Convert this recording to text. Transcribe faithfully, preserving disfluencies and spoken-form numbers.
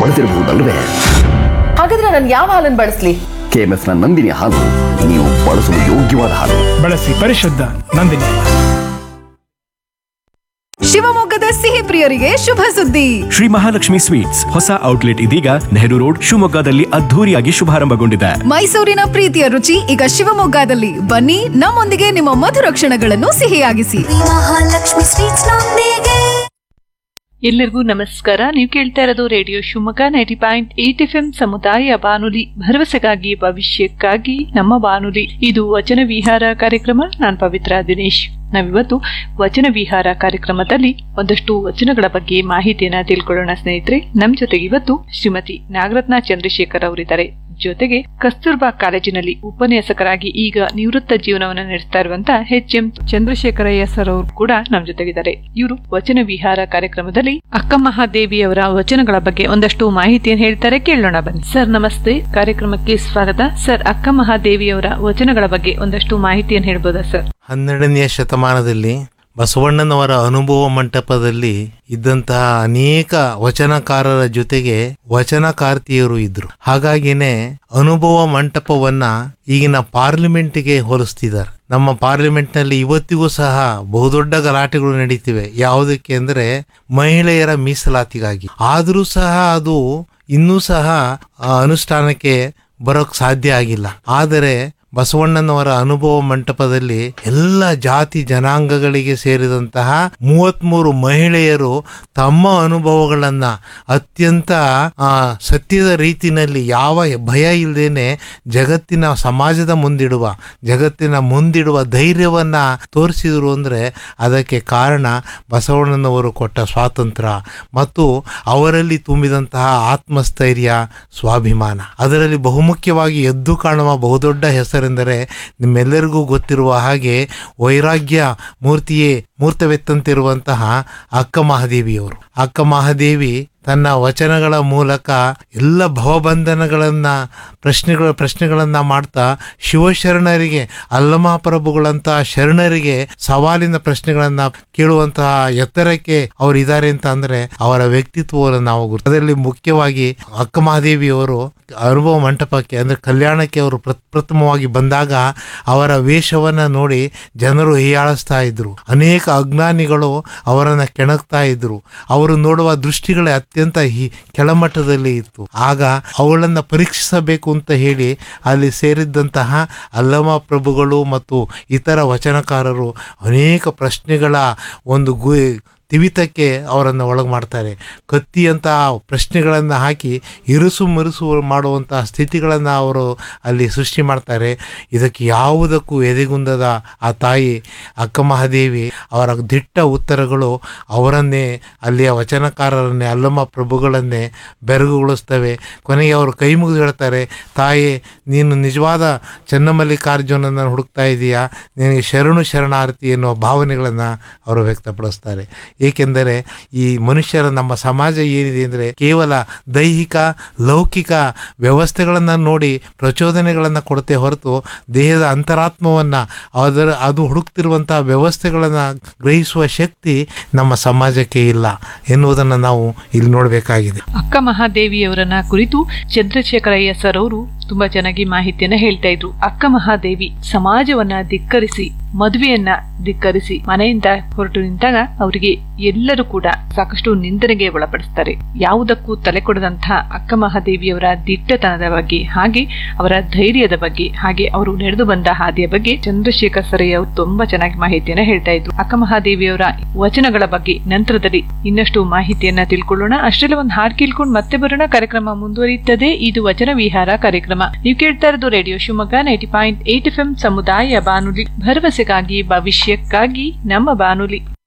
ಬಳಸಿರಬಹುದಲ್ವೇ? ಹಾಗಾದ್ರೆ ನಾನು ಯಾವ ಹಾಲನ್ನು ಬಳಸಲಿ? ಕೆಎಂಎಫ್ ನ ನಂದಿನಿ ಹಾಲು ನೀವು ಬಳಸಲು ಯೋಗ್ಯವಾದ ಹಾಲು. ಬಳಸಿ ಪರಿಶುದ್ಧ ನಂದಿನಿ. ಶಿವಮೊಗ್ಗದ ಸಿಹಿ ಪ್ರಿಯರಿಗೆ ಶುಭ ಸುದ್ದಿ. ಶ್ರೀ ಮಹಾಲಕ್ಷ್ಮಿ ಸ್ವೀಟ್ಸ್ ಹೊಸ ಔಟ್ಲೆಟ್ ಇದೀಗ ನೆಹರು ರೋಡ್ ಶಿವಮೊಗ್ಗದಲ್ಲಿ ಅದ್ಧೂರಿಯಾಗಿ ಶುಭಾರಂಭಗೊಂಡಿದೆ. ಮೈಸೂರಿನ ಪ್ರೀತಿಯ ರುಚಿ ಈಗ ಶಿವಮೊಗ್ಗದಲ್ಲಿ. ಬನ್ನಿ, ನಮ್ಮೊಂದಿಗೆ ನಿಮ್ಮ ಮಧುರ ಕ್ಷಣಗಳನ್ನು ಸಿಹಿಯಾಗಿಸಿ. ಮಹಾಲಕ್ಷ್ಮಿ ಸ್ವೀಟ್ಸ್ ನೊಂದಿಗೆ. ಎಲ್ಲರಿಗೂ ನಮಸ್ಕಾರ. ನೀವು ಕೇಳ್ತಾ ಇರೋದು radio Shivamogga ninety point eight F M ಸಮುದಾಯ ಬಾನುಲಿ, ಭರವಸೆಗಾಗಿ ಭವಿಷ್ಯಕ್ಕಾಗಿ ನಮ್ಮ ಬಾನುಲಿ. ಇದು ವಚನ ವಿಹಾರ ಕಾರ್ಯಕ್ರಮ. ನಾನು ಪವಿತ್ರ ದಿನೇಶ್. ನಾವಿವತ್ತು ವಚನ ವಿಹಾರ ಕಾರ್ಯಕ್ರಮದಲ್ಲಿ ಒಂದಷ್ಟು ವಚನಗಳ ಬಗ್ಗೆ ಮಾಹಿತಿಯನ್ನ ತಿಳ್ಕೊಳ್ಳೋಣ ಸ್ನೇಹಿತರೆ. ನಮ್ ಜೊತೆಗೆ ಇವತ್ತು ಶ್ರೀಮತಿ ನಾಗರತ್ನ ಚಂದ್ರಶೇಖರ್ ಅವರಿದ್ದಾರೆ. ಜೊತೆಗೆ ಕಸ್ತೂರ್ಬಾ ಕಾಲೇಜಿನಲ್ಲಿ ಉಪನ್ಯಾಸಕರಾಗಿ ಈಗ ನಿವೃತ್ತ ಜೀವನವನ್ನು ನಡೆಸ್ತಾ ಇರುವಂತ ಎಚ್ ಎಂ ಚಂದ್ರಶೇಖರಯ್ಯ ಸರ್ ಅವರು ಕೂಡ ನಮ್ ಜೊತೆಗಿದ್ದಾರೆ. ಇವರು ವಚನ ವಿಹಾರ ಕಾರ್ಯಕ್ರಮದಲ್ಲಿ ಅಕ್ಕ ಮಹಾದೇವಿಯವರ ವಚನಗಳ ಬಗ್ಗೆ ಒಂದಷ್ಟು ಮಾಹಿತಿಯನ್ನು ಹೇಳ್ತಾರೆ. ಕೇಳೋಣ ಬನ್ನಿ. ಸರ್ ನಮಸ್ತೆ, ಕಾರ್ಯಕ್ರಮಕ್ಕೆ ಸ್ವಾಗತ. ಸರ್, ಅಕ್ಕ ಮಹಾದೇವಿಯವರ ವಚನಗಳ ಬಗ್ಗೆ ಒಂದಷ್ಟು ಮಾಹಿತಿಯನ್ನು ಹೇಳ್ಬೋದಾ ಸರ್? ಹನ್ನೆರಡನೆಯ ಶತಮಾನದಲ್ಲಿ ಬಸವಣ್ಣನವರ ಅನುಭವ ಮಂಟಪದಲ್ಲಿ ಇದ್ದಂತಹ ಅನೇಕ ವಚನಕಾರರ ಜೊತೆಗೆ ವಚನಕಾರ್ತಿಯರು ಇದ್ರು. ಹಾಗಾಗಿನೇ ಅನುಭವ ಮಂಟಪವನ್ನ ಈಗಿನ ಪಾರ್ಲಿಮೆಂಟ್ಗೆ ಹೋಲಿಸ್ತಿದ್ದಾರೆ. ನಮ್ಮ ಪಾರ್ಲಿಮೆಂಟ್ ನಲ್ಲಿ ಇವತ್ತಿಗೂ ಸಹ ಬಹುದೊಡ್ಡ ಗಲಾಟೆಗಳು ನಡೀತಿವೆ. ಯಾವುದಕ್ಕೆ ಅಂದ್ರೆ ಮಹಿಳೆಯರ ಮೀಸಲಾತಿಗಾಗಿ. ಆದರೂ ಸಹ ಅದು ಇನ್ನೂ ಸಹ ಅನುಷ್ಠಾನಕ್ಕೆ ಬರೋಕ್ ಸಾಧ್ಯ ಆಗಿಲ್ಲ. ಆದರೆ ಬಸವಣ್ಣನವರ ಅನುಭವ ಮಂಟಪದಲ್ಲಿ ಎಲ್ಲ ಜಾತಿ ಜನಾಂಗಗಳಿಗೆ ಸೇರಿದಂತಹ ಮೂವತ್ಮೂರು ಮಹಿಳೆಯರು ತಮ್ಮ ಅನುಭವಗಳನ್ನ ಅತ್ಯಂತ ಸತ್ಯದ ರೀತಿನಲ್ಲಿ ಯಾವ ಭಯ ಇಲ್ಲದೇನೆ ಜಗತ್ತಿನ ಸಮಾಜದ ಮುಂದಿಡುವ ಜಗತ್ತಿನ ಮುಂದಿಡುವ ಧೈರ್ಯವನ್ನ ತೋರಿಸಿದ್ರು ಅಂದ್ರೆ ಅದಕ್ಕೆ ಕಾರಣ ಬಸವಣ್ಣನವರು ಕೊಟ್ಟ ಸ್ವಾತಂತ್ರ್ಯ ಮತ್ತು ಅವರಲ್ಲಿ ತುಂಬಿದಂತಹ ಆತ್ಮಸ್ಥೈರ್ಯ, ಸ್ವಾಭಿಮಾನ. ಅದರಲ್ಲಿ ಬಹುಮುಖ್ಯವಾಗಿ ಎದ್ದು ಕಾಣುವ ಬಹುದೊಡ್ಡ ಹೆಸರು ಎಂದರೆ ನಿಮ್ಮೆಲ್ಲರಿಗೂ ಗೊತ್ತಿರುವ ಹಾಗೆ ವೈರಾಗ್ಯ ಮೂರ್ತಿಯೇ ಮೂರ್ತವೆತ್ತಂತಿರುವಂತಹ ಅಕ್ಕ ಮಹಾದೇವಿಯವರು. ಅಕ್ಕ ಮಹಾದೇವಿ ತನ್ನ ವಚನಗಳ ಮೂಲಕ ಎಲ್ಲ ಭವಬಂಧನಗಳನ್ನ ಪ್ರಶ್ನೆಗಳ ಪ್ರಶ್ನೆಗಳನ್ನ ಮಾಡ್ತಾ ಶಿವಶರಣರಿಗೆ, ಅಲ್ಲಮಹಾಪ್ರಭುಗಳಂತಹ ಶರಣರಿಗೆ ಸವಾಲಿನ ಪ್ರಶ್ನೆಗಳನ್ನ ಕೇಳುವಂತಹ ಎತ್ತರಕ್ಕೆ ಅವರು ಇದ್ದಾರೆ ಅಂತ ಅಂದ್ರೆ ಅವರ ವ್ಯಕ್ತಿತ್ವವನ್ನು ನಾವು ಗುರುತು. ಅದರಲ್ಲಿ ಮುಖ್ಯವಾಗಿ ಅಕ್ಕ ಮಹಾದೇವಿಯವರು ಅನುಭವ ಮಂಟಪಕ್ಕೆ ಅಂದ್ರೆ ಕಲ್ಯಾಣಕ್ಕೆ ಅವರು ಪ್ರಥಮವಾಗಿ ಬಂದಾಗ ಅವರ ವೇಷವನ್ನ ನೋಡಿ ಜನರು ಹೀಯಾಳಿಸ್ತಾ ಇದ್ರು. ಅನೇಕ ಅಜ್ಞಾನಿಗಳು ಅವರನ್ನ ಕೆಣಕ್ತಾ ಇದ್ರು. ಅವರು ನೋಡುವ ದೃಷ್ಟಿಗಳೇ ಅತ್ಯಂತ ಕೆಳಮಟ್ಟದಲ್ಲಿ ಇತ್ತು. ಆಗ ಅವಳನ್ನ ಪರೀಕ್ಷಿಸಬೇಕು ಅಂತ ಹೇಳಿ ಅಲ್ಲಿ ಸೇರಿದ್ದಂತಹ ಅಲ್ಲಮ ಪ್ರಭುಗಳು ಮತ್ತು ಇತರ ವಚನಕಾರರು ಅನೇಕ ಪ್ರಶ್ನೆಗಳ ಒಂದು ಗು ತಿವಿತಕ್ಕೆ ಅವರನ್ನು ಒಳಗೆ ಮಾಡ್ತಾರೆ. ಕತ್ತಿಯಂತಹ ಪ್ರಶ್ನೆಗಳನ್ನು ಹಾಕಿ ಇರುಸು ಮುರುಸು ಮಾಡುವಂತಹ ಸ್ಥಿತಿಗಳನ್ನು ಅವರು ಅಲ್ಲಿ ಸೃಷ್ಟಿ ಮಾಡ್ತಾರೆ. ಇದಕ್ಕೆ ಯಾವುದಕ್ಕೂ ಎದೆಗುಂದದ ಆ ತಾಯಿ ಅಕ್ಕ ಮಹಾದೇವಿ ಅವರ ದಿಟ್ಟ ಉತ್ತರಗಳು ಅವರನ್ನೇ, ಅಲ್ಲಿಯ ವಚನಕಾರರನ್ನೇ, ಅಲ್ಲಮ ಪ್ರಭುಗಳನ್ನೇ ಬೆರಗುಗೊಳಿಸ್ತವೆ. ಕೊನೆಗೆ ಅವರು ಕೈ ಮುಗಿದು ಹೇಳ್ತಾರೆ, ತಾಯಿ ನೀನು ನಿಜವಾದ ಚನ್ನಮಲ್ಲಿಕಾರ್ಜುನನ್ನು ಹುಡುಕ್ತಾ ಇದೆಯಾ, ನಿನಗೆ ಶರಣು ಶರಣಾರ್ಥಿ ಎನ್ನುವ ಭಾವನೆಗಳನ್ನು ಅವರು ವ್ಯಕ್ತಪಡಿಸ್ತಾರೆ. ಏಕೆಂದರೆ ಈ ಮನುಷ್ಯರ ನಮ್ಮ ಸಮಾಜ ಏನಿದೆ ಅಂದರೆ ಕೇವಲ ದೈಹಿಕ ಲೌಕಿಕ ವ್ಯವಸ್ಥೆಗಳನ್ನು ನೋಡಿ ಪ್ರಚೋದನೆಗಳನ್ನು ಕೊಡುತ್ತೆ ಹೊರತು ದೇಹದ ಅಂತರಾತ್ಮವನ್ನು ಅದರ ಅದು ಹುಡುಕ್ತಿರುವಂತಹ ವ್ಯವಸ್ಥೆಗಳನ್ನು ಗ್ರಹಿಸುವ ಶಕ್ತಿ ನಮ್ಮ ಸಮಾಜಕ್ಕೆ ಇಲ್ಲ ಎನ್ನುವುದನ್ನು ನಾವು ಇಲ್ಲಿ ನೋಡಬೇಕಾಗಿದೆ. ಅಕ್ಕ ಮಹಾದೇವಿಯವರನ್ನ ಕುರಿತು ಚಂದ್ರಶೇಖರಯ್ಯ ಸರ್ ಅವರು ತುಂಬಾ ಚೆನ್ನಾಗಿ ಮಾಹಿತಿಯನ್ನ ಹೇಳ್ತಾ ಇದ್ರು. ಅಕ್ಕ ಮಹಾದೇವಿ ಸಮಾಜವನ್ನ ಧಿಕ್ಕರಿಸಿ, ಮದುವೆಯನ್ನ ಧಿಕ್ಕರಿಸಿ ಮನೆಯಿಂದ ಹೊರಟು ನಿಂತಾಗ ಅವರಿಗೆ ಎಲ್ಲರೂ ಕೂಡ ಸಾಕಷ್ಟು ನಿಂದನೆಗೆ ಒಳಪಡಿಸ್ತಾರೆ. ಯಾವುದಕ್ಕೂ ತಲೆ ಕೊಡದಂತಹ ಅಕ್ಕ ಮಹಾದೇವಿಯವರ ದಿಟ್ಟತನದ ಬಗ್ಗೆ, ಹಾಗೆ ಅವರ ಧೈರ್ಯದ ಬಗ್ಗೆ, ಹಾಗೆ ಅವರು ನಡೆದು ಬಂದ ಹಾದಿಯ ಬಗ್ಗೆ ಚಂದ್ರಶೇಖರ್ ಸರಯ್ಯ ಅವರು ತುಂಬಾ ಚೆನ್ನಾಗಿ ಮಾಹಿತಿಯನ್ನ ಹೇಳ್ತಾ ಇದ್ರು. ಅಕ್ಕ ಮಹಾದೇವಿಯವರ ವಚನಗಳ ಬಗ್ಗೆ ನಂತರದಲ್ಲಿ ಇನ್ನಷ್ಟು ಮಾಹಿತಿಯನ್ನ ತಿಳ್ಕೊಳ್ಳೋಣ. ಅಷ್ಟೆಲ್ಲ ಒಂದು ಹಾಡು ಕೇಳ್ಕೊಂಡು ಮತ್ತೆ ಬರೋಣ. ಕಾರ್ಯಕ್ರಮ ಮುಂದುವರಿಯುತ್ತದೆ. ಇದು ವಚನ ವಿಹಾರ ಕಾರ್ಯಕ್ರಮ. ನೀವು ಕೇಳ್ತಾ ಇರೋದು radio Shivamogga ninety point eight F M ಸಮುದಾಯ ಬಾನುಲಿ, ಭರವಸೆಗಾಗಿ ಭವಿಷ್ಯಕ್ಕಾಗಿ ನಮ್ಮ ಬಾನುಲಿ.